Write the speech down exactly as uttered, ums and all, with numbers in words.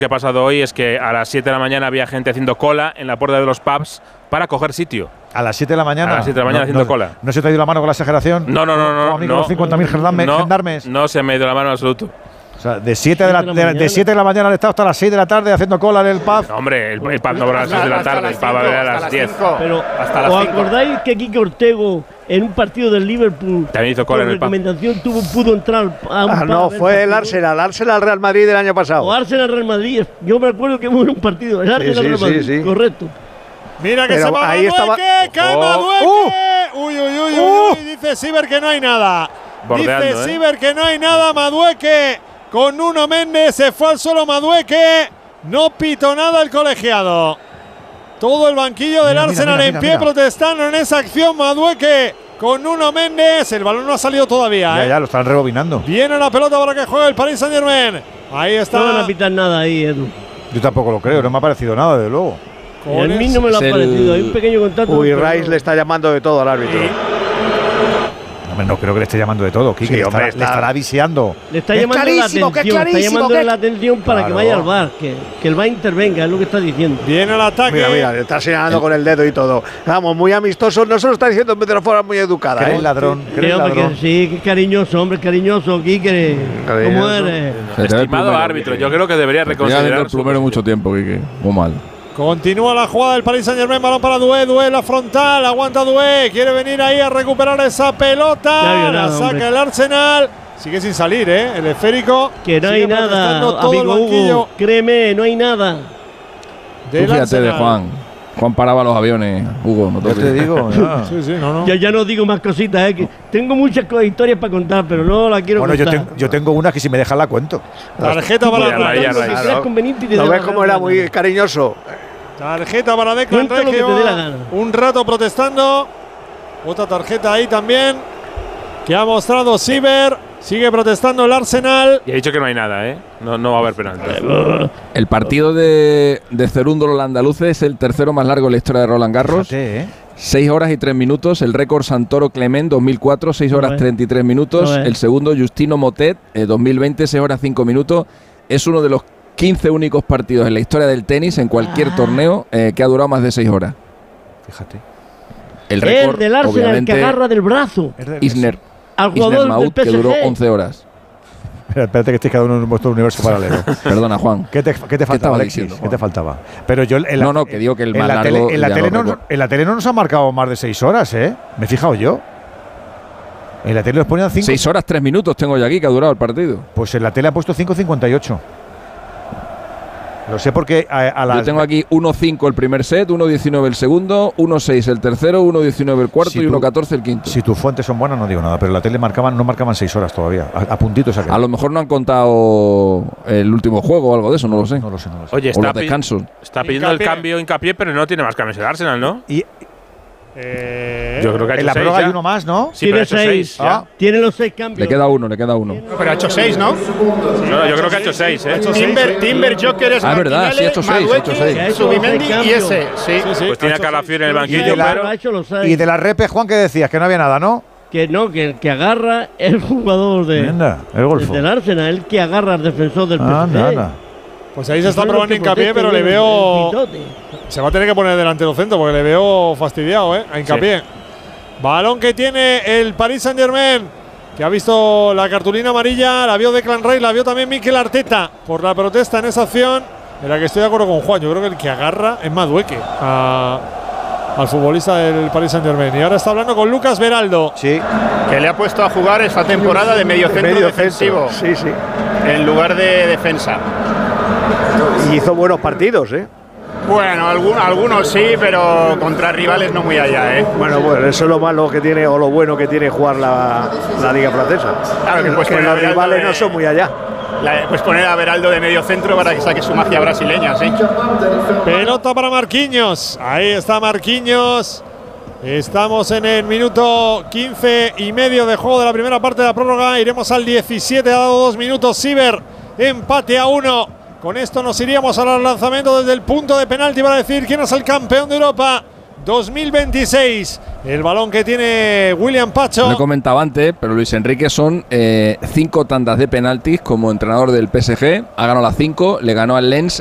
que ha pasado hoy es que a las siete de la mañana había gente haciendo cola en la puerta de los pubs para coger sitio. ¿A las siete de la mañana? A las siete de la mañana no, haciendo no, cola. ¿No se te ha ido la mano con la exageración? No, no, no. no, no, no los cincuenta mil gendarmes, no, gendarmes. No se me ha ido la mano en absoluto. O sea, de siete de la, de, de siete de la mañana han estado hasta las seis de la tarde haciendo cola en el pub. No, hombre, el, el pub no va a las seis de la tarde, el pub va a las diez. Pero, hasta las ¿os cinco. acordáis que Quique Ortego en un partido del Liverpool también hizo cola en el pub? recomendación tuvo, pudo entrar a un ah, pub no, a ver fue el partido? Arsenal, Arsenal Real Madrid del año pasado. O Arsenal Real Madrid. Yo me acuerdo que hubo un partido. El Arsenal sí, Real sí, Madrid, sí. correcto. Mira que Pero se va ahí Madueque, estaba- cae Oh. Madueque. Uy, uy, uy, uy, uy, dice Siver que no hay nada. Bordeando, dice ¿eh? Siver que no hay nada, Madueque con Nuno Méndez, se fue al suelo Madueque, no pitó nada el colegiado. Todo el banquillo del Mira, mira, Arsenal mira, en mira, pie mira. protestando en esa acción, Madueque con Nuno Méndez, el balón no ha salido todavía. Ya, ¿eh? ya, lo están rebobinando. Viene la pelota para que juegue el Paris Saint-Germain. Ahí está. No van a pitar nada ahí, Edu. Yo tampoco lo creo, no me ha parecido nada, de luego. Y a mí no me lo ha Es el- parecido. Hay un pequeño contacto. Uy, pero Rice no. le está llamando de todo al árbitro. Hombre, no creo que le esté llamando de todo, Quique. Sí, le, hombre, estará, le está- estará viseando. Le está Es llamando la clarísimo, que es atención, está clarísimo, llamándole que- la atención para Claro. que vaya al bar, que, que el bar intervenga, es lo que está diciendo. Viene el ataque. Mira, mira, le está señalando con el dedo y todo. Vamos, muy amistosos. No se lo está diciendo de una forma muy educada. ¿Crees ¿eh? ladrón? Sí, ¿Crees hombre, ladrón? que sí, que es cariñoso, hombre, cariñoso, Quique. ¿Cómo Cariñoso. eres? Se te ve el Estimado plumero, árbitro, Quique. yo creo que debería Lleva viendo reconsiderar el plumero su mucho tiempo, Quique. Muy mal. Continúa la jugada del Paris Saint-Germain, balón para Doué, Doué la frontal, aguanta Doué, quiere venir ahí a recuperar esa pelota, No había la nada, saca hombre. el Arsenal, sigue sin salir, ¿eh? El esférico. Que no sigue hay nada, protestando todo el amigo banquillo Hugo. Créeme, no hay nada. Tú del fíjate de Arsenal. Juan. Juan paraba los aviones, Hugo. No Ya te digo. ya. Sí, sí, no, no. Ya, ya no digo más cositas, ¿eh? Que tengo muchas co- historias para contar, pero no la quiero Bueno, yo, contar. ten- yo tengo una que si me dejan la cuento. Tarjeta para Ya, Declan ya, Rice. ya, Si crees conveniente y te ¿Lo da ves la cómo gana. era muy cariñoso? Tarjeta para Declan Cuenta lo Rice, que te que dé la va gana. un rato protestando. Otra tarjeta ahí también que ha mostrado Siver. Sigue protestando el Arsenal. Y ha dicho que no hay nada, ¿eh? No, no va a haber penalti. El partido de, de Cerúndolo los andaluces es el tercero más largo en la historia de Roland Garros. Fíjate, ¿eh? seis horas y tres minutos. El récord Santoro Clement dos mil cuatro, seis horas No, eh. treinta y tres minutos. No, eh. El segundo Justino Motet, eh, dos mil veinte, seis horas cinco minutos. Es uno de los quince únicos partidos en la historia del tenis, en cualquier Ah. torneo, eh, que ha durado más de seis horas. Fíjate. El El récord, del Arsenal que obviamente, agarra del brazo Es de- Isner, al Isner jugador Mahut, del que P S G. duró once horas. Espera, espérate que estéis cada uno en vuestro universo paralelo. Perdona, Juan. ¿Qué te, qué te faltaba, estabas Alexis? diciendo, ¿Qué Juan? te faltaba? Pero yo en la, No, no, que digo que el en más la largo tele, en la ya tele lo no, recuerdo. en la tele no nos han marcado más de seis horas, ¿eh? Me he fijado yo. En la tele nos ponían cinco. seis horas tres minutos tengo yo aquí que ha durado el partido. Pues en la tele ha puesto cinco cincuenta y ocho. Lo sé porque a, a las. Yo tengo aquí uno cinco el primer set, uno diecinueve el segundo, uno seis el tercero, uno diecinueve el cuarto Si y tú- uno catorce el quinto. Si tus fuentes son buenas, no digo nada, pero en la tele marcaban, no marcaban seis horas todavía. A, a puntitos a A lo mejor no han contado el último juego o algo de eso, no lo sé. No lo sé, no lo sé. Oye, O está, los pi- descansos. está pidiendo el Hincapié. cambio hincapié, pero no tiene más cambios el Arsenal, ¿no? Y Eh, Yo creo que ha hecho en la seis prórroga ya. hay uno más, ¿no? Sí, pero ha hecho Tiene seis. seis. ya. Ah. Tiene los seis cambios. Le queda uno, le queda uno. Pero ha hecho seis, ¿no? No, no, yo creo que ha hecho seis, ¿eh? Timber, Timber, Joker, Ah, es verdad, sí, ha hecho seis, ha hecho seis. Que ha hecho Subimendi seis y cambios. ese, sí. Sí, sí, Pues tiene ha a hecho Calafiori en el seis. banquillo, Y de la- pero… ha hecho los seis. Y de la repe, Juan, que decías que no había nada, ¿no? Que no, que el que agarra es el jugador de, Anda, el golfo. del Arsenal, el que agarra al defensor del P S G. Anda, anda. Pues ahí se está Son los probando que hincapié, protegen pero le el- veo. el pitote. Se va a tener que poner delantero centro porque le veo fastidiado, ¿eh? A hincapié. Balón que tiene el Paris Saint-Germain, que ha visto la cartulina amarilla, la vio Declan Rice, la vio también Mikel Arteta por la protesta en esa acción, en la que estoy de acuerdo con Juan. Yo creo que el que agarra es Madueque a- al futbolista del Paris Saint-Germain. Y ahora está hablando con Lucas Beraldo. Sí. Que le ha puesto a jugar esta temporada de medio centro Medio defensivo centro. Sí, sí. en lugar de defensa. Y hizo buenos partidos, ¿eh? Bueno, algún- algunos sí, pero contra rivales no muy allá, ¿eh? Bueno, bueno, eso es lo malo que tiene o lo bueno que tiene jugar la, la Liga Francesa. Claro, que puedes que poner a los Beraldo rivales de- no son muy allá. La- pues poner a Beraldo de medio centro para que saque su magia brasileña, sí. Pelota para Marquinhos. Ahí está Marquinhos. Estamos en el minuto quince y medio de juego de la primera parte de la prórroga. Iremos al diecisiete, ha dado dos minutos. Siver, empate a uno. Con esto nos iríamos al lanzamiento desde el punto de penalti para decir quién es el campeón de Europa dos mil veintiséis. El balón que tiene William Pacho. Lo he comentado antes, pero Luis Enrique son eh, cinco tandas de penaltis como entrenador del P S G. Ha ganado las cinco, le ganó al Lens